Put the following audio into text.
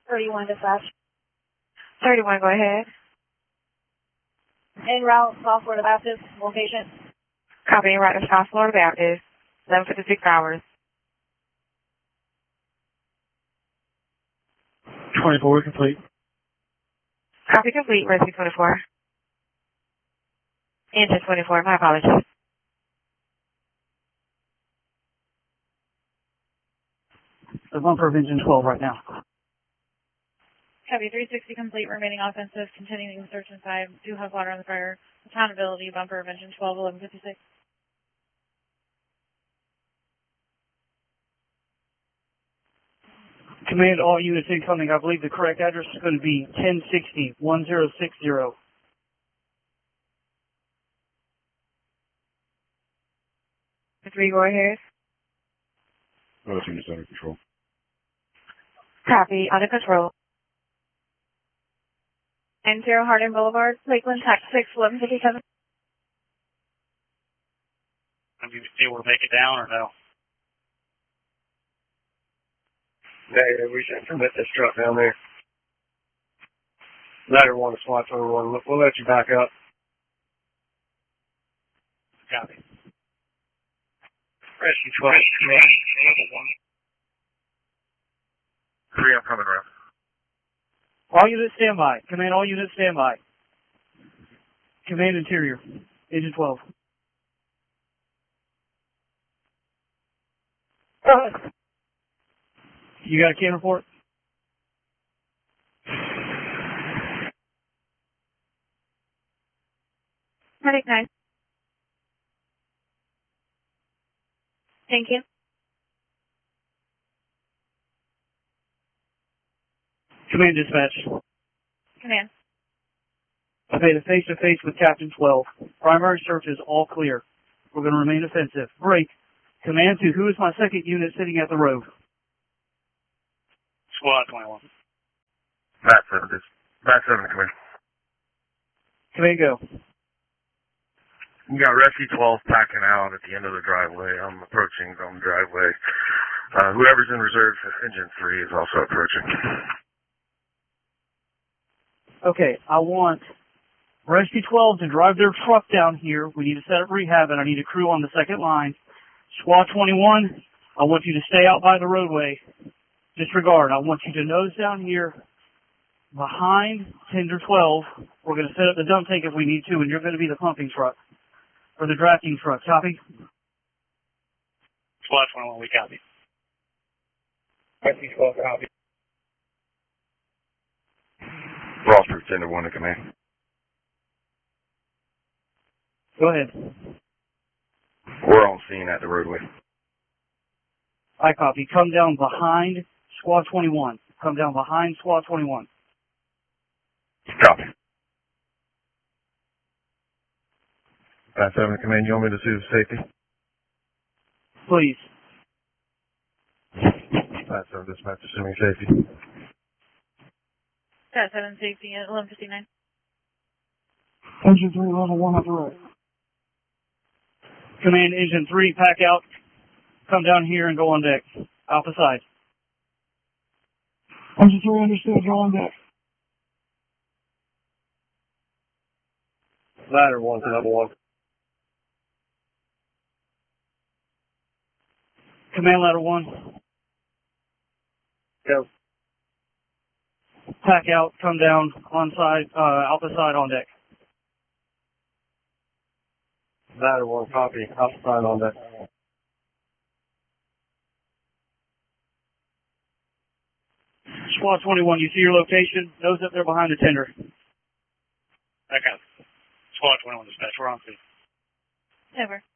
31 dispatch. 31, go ahead. En route, South Florida Baptist, location. Copy, en route to South Florida Baptist, 11:56 hours. 24 complete. Copy complete, rescue 24. Engine 24, my apologies. The bumper of engine 12 right now. Copy 360 complete, remaining offensive, continuing the search inside. Do have water on the fire. Accountability, bumper of engine 12, 11:56. Command all units incoming. I believe the correct address is going to be 1060 1060. 3, go ahead. Units under control. Copy, under control. N0 Hardin Boulevard, Lakeland, Tax 6, 11:57. Have you been able to make it down or no? Negative, we should permit this truck down there. Ladder 1 to SWAT 21. We'll let you back up. Copy. Rescue 12. 3, I'm coming around. All units stand by. Command all units stand by. Command interior, engine 12. You got a can report? Recognize. Thank you. Command dispatch. Command. I've made a face-to-face with Captain 12. Primary search is all clear. We're going to remain offensive. Break. Command to who is my second unit sitting at the road? Squad 21. Bat 7, come in. Command go. You got Rescue 12 packing out at the end of the driveway. I'm approaching on the driveway. Whoever's in reserve for engine 3 is also approaching. Okay, I want Rescue 12 to drive their truck down here. We need to set up rehab, and I need a crew on the second line. Squad 21, I want you to stay out by the roadway. Disregard. I want you to nose down here behind Tender 12. We're going to set up the dump tank if we need to, and you're going to be the pumping truck or the drafting truck. Copy? Squad 21, we copy. Rescue 12, copy. Rosford, Tender 1 to command. Go ahead. We're on scene at the roadway. I copy. Come down behind Squad 21. Come down behind Squad 21. Copy. Bat 7 to command, you want me to see the safety? Please. Bat 7 dispatch, assuming safety. Cat 7 safety at 11:59. Engine 3, level 1 at the right. Command Engine 3, pack out. Come down here and go on deck. Alpha side. Engine 3, understood. Go on deck. Ladder 1 to level 1. Command ladder 1. Go. Pack out. Come down on side, Alpha side on deck. Ladder 1, copy. Alpha side on deck. Squad 21, you see your location? Nose up there behind the tender. I got Squad 21 dispatch. We're on scene. Over.